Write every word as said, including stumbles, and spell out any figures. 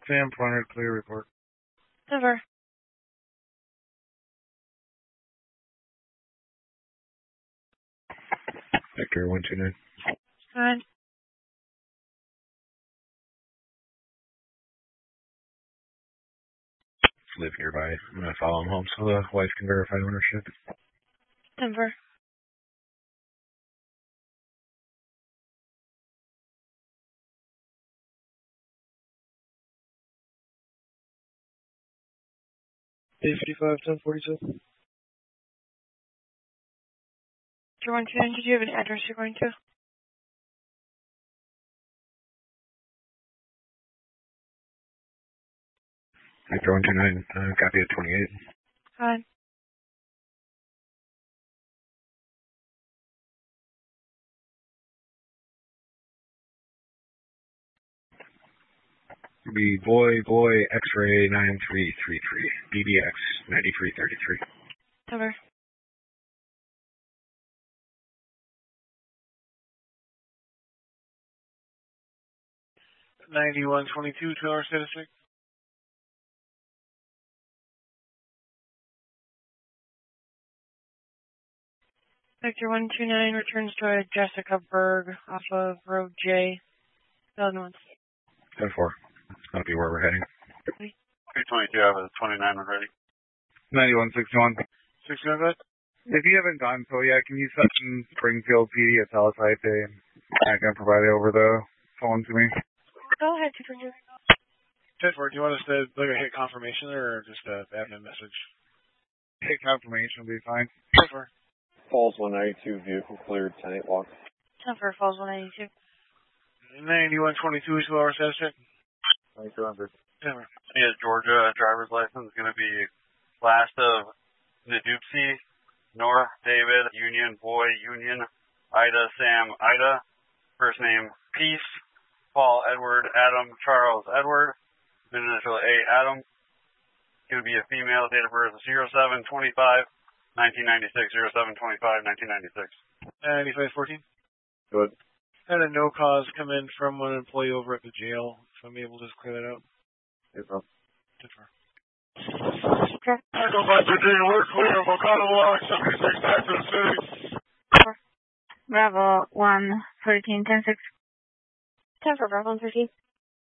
Sam Pointer, clear report. Denver. Victor one two nine. Fine. Live nearby. I'm going to follow him home so the wife can verify ownership. Denver. A fifty-five, ten forty-two. Victor one two nine, did you have an address you're going to? Victor one two nine, uh, copy at twenty-eight. Fine. Be boy, boy, X-ray nine three three three, B B X ninety-three thirty-three. Denver. ninety-one twenty-two, two-hour statistic. Victor one two nine returns to Jessica Berg off of Road J. Illinois. ten four. That'll be where we're heading. three twenty-two, I have a twenty-nine one ready. ninety-one sixty-one. sixty-one, bud? If you haven't done so yet, can you set in Springfield P D at Telesite Day and I can provide it over the phone to me? Go ahead, two twenty. ten four, do you want us to look at hit confirmation or just a admin message? Hit confirmation will be fine. ten four. Falls one ninety-two, vehicle cleared, ten eight walk. Denver, Falls one ninety-two. ninety-one twenty-two, two-hour status check. twenty-two hundred. Denver. His Georgia driver's license is going to be last of Nadupsi, North, David, Union, Boy, Union, Ida, Sam, Ida. First name, Peace, Paul, Edward, Adam, Charles, Edward. Initial A, Adam. Going to be a female, date of birth zero seven twenty-five nineteen ninety-six, zero seven twenty-five nineteen ninety-six. ninety-five fourteen. Good. Had a no cause come in from one employee over at the jail. So I'm able to just clear that out. Yes, sir. ten four. Echo five Virginia, we're clear of O'Connell Walk, seventy-six, Texas City. Bravo one thirteen ten six. Denver, Bravo one thirteen.